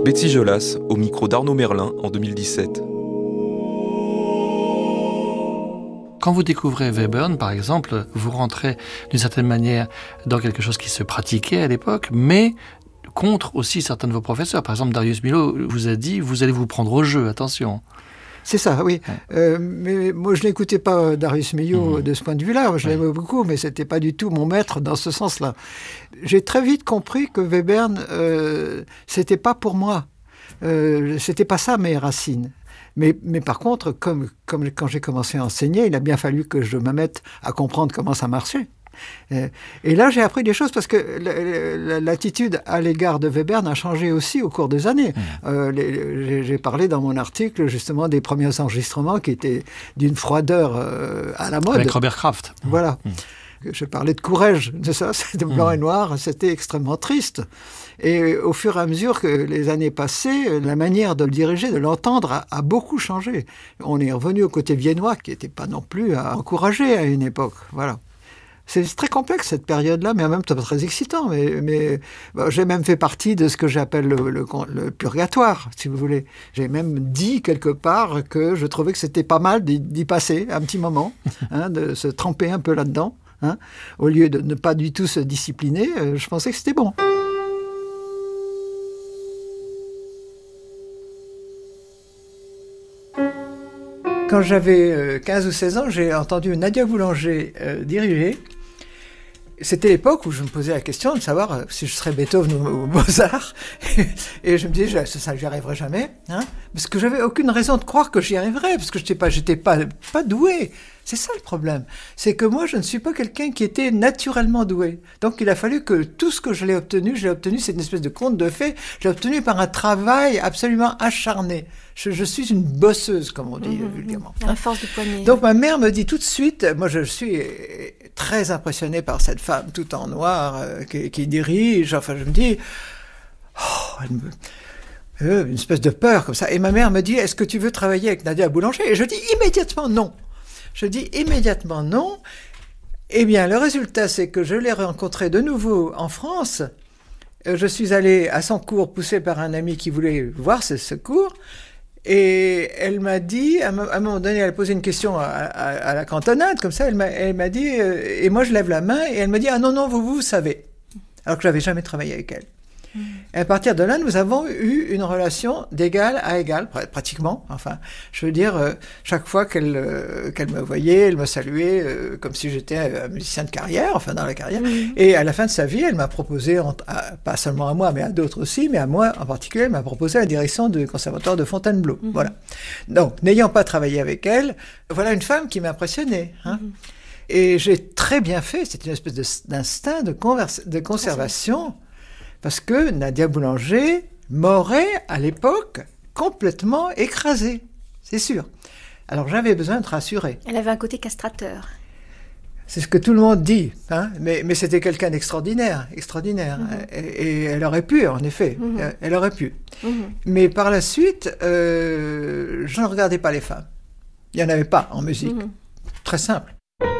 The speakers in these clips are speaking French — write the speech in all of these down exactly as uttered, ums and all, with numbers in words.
Betsy Jolas, au micro d'Arnaud Merlin en deux mille dix-sept. Quand vous découvrez Webern, par exemple, vous rentrez d'une certaine manière dans quelque chose qui se pratiquait à l'époque, mais contre aussi certains de vos professeurs. Par exemple, Darius Milhaud vous a dit « vous allez vous prendre au jeu, attention ». C'est ça, oui. Ouais. Euh, mais moi, je n'écoutais pas Darius Milhaud mmh. de ce point de vue-là. Je l'aimais oui. beaucoup, mais ce n'était pas du tout mon maître dans ce sens-là. J'ai très vite compris que Webern, euh, ce n'était pas pour moi. Euh, ce n'était pas ça mes racines. Mais, mais par contre, comme, comme quand j'ai commencé à enseigner, il a bien fallu que je me mette à comprendre comment ça marchait. Et là, j'ai appris des choses parce que l'attitude à l'égard de Webern a changé aussi au cours des années. Mmh. Euh, les, j'ai parlé dans mon article justement des premiers enregistrements qui étaient d'une froideur euh, à la mode. Avec Robert Kraft. Voilà. Mmh. Je parlais de Courrèges, de ça, c'était blanc mmh. et noir, c'était extrêmement triste. Et au fur et à mesure que les années passaient, la manière de le diriger, de l'entendre, a, a beaucoup changé. On est revenu au côté viennois, qui n'était pas non plus à encourager à une époque. Voilà. C'est très complexe cette période-là, mais en même temps très excitant. Mais, mais bon, j'ai même fait partie de ce que j'appelle le, le, le purgatoire, si vous voulez. J'ai même dit quelque part que je trouvais que c'était pas mal d'y, d'y passer un petit moment, hein, de se tremper un peu là-dedans, hein, au lieu de ne pas du tout se discipliner. Euh, je pensais que c'était bon. Quand j'avais quinze ou seize ans, j'ai entendu Nadia Boulanger euh, diriger. C'était l'époque où je me posais la question de savoir si je serais Beethoven ou Mozart. Et je me disais, ça, j'y arriverai jamais. Hein, parce que j'avais aucune raison de croire que j'y arriverais, parce que je n'étais pas, j'étais pas, pas doué. C'est ça le problème. C'est que moi, je ne suis pas quelqu'un qui était naturellement doué. Donc, il a fallu que tout ce que je l'ai obtenu, je l'ai obtenu, c'est une espèce de conte de fées, je l'ai obtenu par un travail absolument acharné. Je, je suis une bosseuse, comme on dit mmh, vulgairement. À force de poignée. Donc, ma mère me dit tout de suite, moi, je suis très impressionné par cette femme tout en noir euh, qui, qui dirige. Enfin, je me dis, oh, elle me... Euh, une espèce de peur comme ça. Et ma mère me dit, est-ce que tu veux travailler avec Nadia Boulanger ? Et je dis immédiatement non. Je dis immédiatement non. Eh bien, le résultat, c'est que je l'ai rencontrée de nouveau en France. Je suis allé à son cours, poussé par un ami qui voulait voir ce, ce cours. Et elle m'a dit, à un moment donné, elle a posé une question à, à, à la cantonade, comme ça, elle m'a, elle m'a dit, euh, et moi je lève la main, et elle m'a dit, ah non, non, vous, vous savez. Alors que je n'avais jamais travaillé avec elle. Mmh. Et à partir de là, nous avons eu une relation d'égal à égal, pratiquement. Enfin, je veux dire, euh, chaque fois qu'elle, euh, qu'elle me voyait, elle me saluait euh, comme si j'étais un musicien de carrière, enfin dans la carrière. Mmh. Et à la fin de sa vie, elle m'a proposé, à, pas seulement à moi, mais à d'autres aussi, mais à moi en particulier, elle m'a proposé la direction du conservatoire de Fontainebleau. Mmh. Voilà. Donc, n'ayant pas travaillé avec elle, voilà une femme qui m'impressionnait. Hein. Mmh. Et j'ai très bien fait, c'est une espèce de, d'instinct de, converse, de conservation. Parce que Nadia Boulanger m'aurait, à l'époque, complètement écrasée, c'est sûr. Alors j'avais besoin de rassurer. Elle avait un côté castrateur. C'est ce que tout le monde dit, hein, mais, mais c'était quelqu'un d'extraordinaire, extraordinaire. Mm-hmm. Et, et elle aurait pu, en effet, mm-hmm. elle aurait pu. Mm-hmm. Mais par la suite, euh, je ne regardais pas les femmes. Il n'y en avait pas en musique. Mm-hmm. Très simple.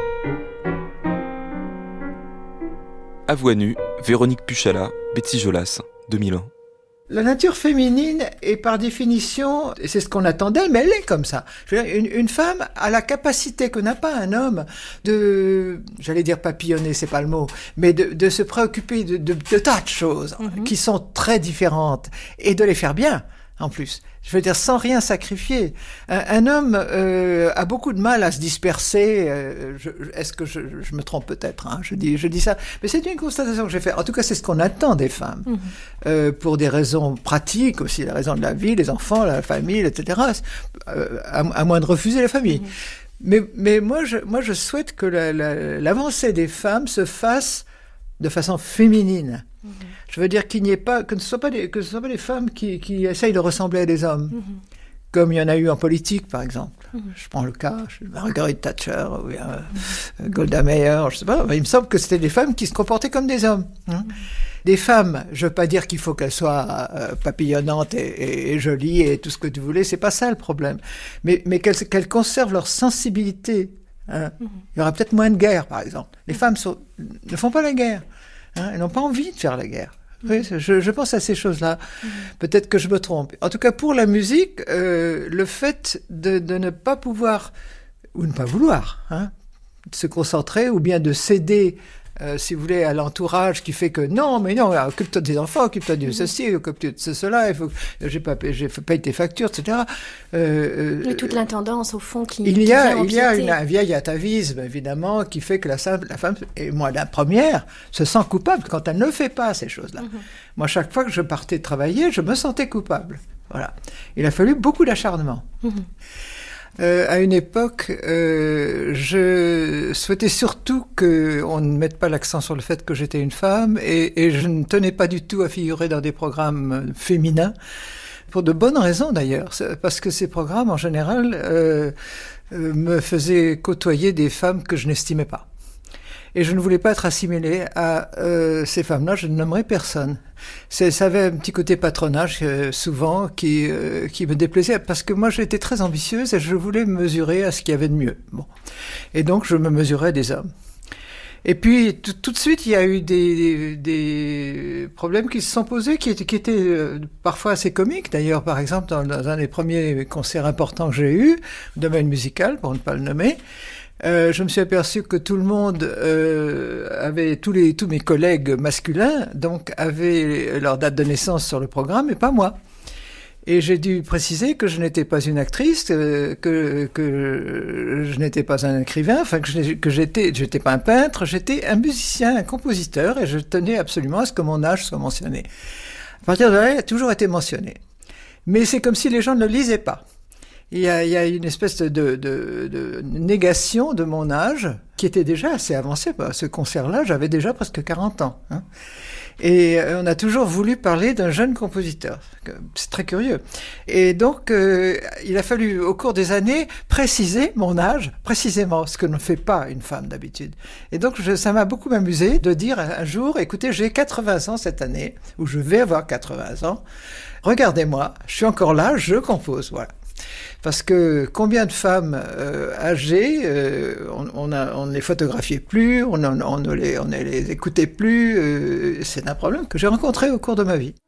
À voix nue, Véronique Puchala, Betsy Jolas, deux mille un. La nature féminine est par définition, et c'est ce qu'on attendait, mais elle est comme ça. Je veux dire, une, une femme a la capacité que n'a pas un homme de, j'allais dire papillonner, c'est pas le mot, mais de, de se préoccuper de, de, de tas de choses mm-hmm. qui sont très différentes et de les faire bien. En plus, je veux dire, sans rien sacrifier. Un, un homme euh, a beaucoup de mal à se disperser. Euh, je, est-ce que je, je me trompe peut-être hein, je dis, je dis ça, mais c'est une constatation que j'ai faite. En tout cas, c'est ce qu'on attend des femmes, mmh. euh, pour des raisons pratiques aussi, la raison de la vie, les enfants, la famille, et cetera. Euh, à, à moins de refuser la famille. Mmh. Mais, mais moi, je, moi, je souhaite que la, la, l'avancée des femmes se fasse de façon féminine. Mmh. Je veux dire qu'il n'y ait pas, que ce ne soient pas des, que ce soit pas des femmes qui, qui essayent de ressembler à des hommes, mmh. comme il y en a eu en politique, par exemple. Mmh. Je prends le cas, Margaret Thatcher, ou bien, mmh. Golda Meir, je sais pas. Il me semble que c'était des femmes qui se comportaient comme des hommes. Hein. Mmh. Des femmes, je veux pas dire qu'il faut qu'elles soient euh, papillonnantes et, et, et jolies et tout ce que tu voulais, c'est pas ça le problème. Mais, mais qu'elles, qu'elles conservent leur sensibilité. Hein. Mmh. Il y aura peut-être moins de guerre, par exemple. Les mmh. femmes sont, ne font pas la guerre. Hein. Elles n'ont pas envie de faire la guerre. Oui, je, je pense à ces choses-là. Mmh. Peut-être que je me trompe. En tout cas, pour la musique, euh, le fait de, de ne pas pouvoir, ou ne pas vouloir, hein, se concentrer, ou bien de céder, euh, si vous voulez, à l'entourage qui fait que non, mais non, occupe-toi des enfants, occupe-toi de ceci, occupe-toi de cela, il faut, j'ai pas, j'ai payé tes factures, et cetera. Euh, et toute l'intendance, au fond, qui il y qui a, vient il y a une, un vieil atavisme, évidemment, qui fait que la, la femme, et moi la première, se sent coupable quand elle ne fait pas ces choses-là. Mm-hmm. Moi, chaque fois que je partais travailler, je me sentais coupable. Voilà. Il a fallu beaucoup d'acharnement. Mm-hmm. Euh, à une époque, euh, je souhaitais surtout qu'on ne mette pas l'accent sur le fait que j'étais une femme et, et je ne tenais pas du tout à figurer dans des programmes féminins, pour de bonnes raisons d'ailleurs, parce que ces programmes en général euh, euh, me faisaient côtoyer des femmes que je n'estimais pas. Et je ne voulais pas être assimilée à euh, ces femmes-là, je ne nommerai personne. C'est, ça avait un petit côté patronage, euh, souvent, qui, euh, qui me déplaisait, parce que moi j'étais très ambitieuse et je voulais me mesurer à ce qu'il y avait de mieux. Bon. Et donc je me mesurais des hommes. Et puis tout, tout de suite, il y a eu des, des, des problèmes qui se sont posés, qui étaient, qui étaient euh, parfois assez comiques. D'ailleurs, par exemple, dans, dans un des premiers concerts importants que j'ai eu, domaine musical, pour ne pas le nommer, Euh, je me suis aperçu que tout le monde euh, avait, tous les tous mes collègues masculins, donc avaient leur date de naissance sur le programme, et pas moi. Et j'ai dû préciser que je n'étais pas une actrice, euh, que que je n'étais pas un écrivain, enfin que je, que j'étais j'étais pas un peintre, j'étais un musicien, un compositeur, et je tenais absolument à ce que mon âge soit mentionné. À partir de là, il a toujours été mentionné. Mais c'est comme si les gens ne le lisaient pas. Il y a, il y a une espèce de, de, de négation de mon âge qui était déjà assez avancé. Ce concert-là, j'avais déjà presque quarante ans. Hein. Et on a toujours voulu parler d'un jeune compositeur. C'est très curieux. Et donc, euh, il a fallu, au cours des années, préciser mon âge, précisément, ce que ne fait pas une femme d'habitude. Et donc, je, ça m'a beaucoup amusé de dire un jour, écoutez, j'ai quatre-vingts ans cette année, ou je vais avoir quatre-vingts ans. Regardez-moi, je suis encore là, je compose, voilà. Parce que combien de femmes euh, âgées, euh, on, on, a, on ne les photographiait plus, on, on, on, ne les, on ne les écoutait plus, euh, c'est un problème que j'ai rencontré au cours de ma vie.